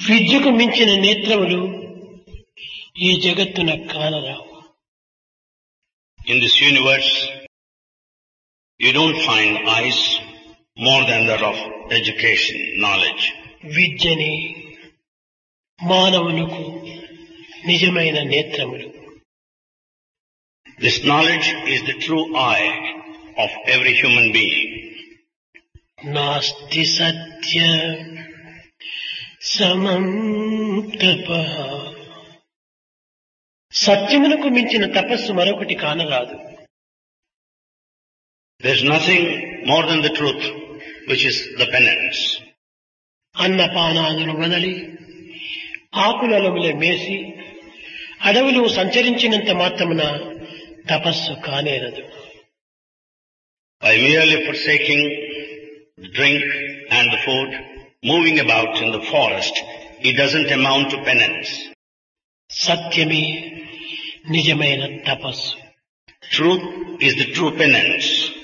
విద్యకు మించిన నేత్రములు ఈ జగత్తున కానరావు. In this universe, you don't find eyes more than that of education, knowledge. విద్యని మానవులకు నిజమైన నేత్రములు. This knowledge is the true eye of every human being. నాస్తి సత్య సమం తపః. సత్యమునకు మించిన తపస్సు మరొకటి కానరాదు. There's nothing more than the truth, which is the penance. అన్నపానాదులు వదలి ఆకులలముల మేసి అడవిలో సంచరించినంత మాత్రమున తపస్సు కానేరదు. By merely forsaking the drink and the food, moving about in the forest, it doesn't amount to penance. సత్యమే నిజమైన తపస్సు. Truth is the true penance.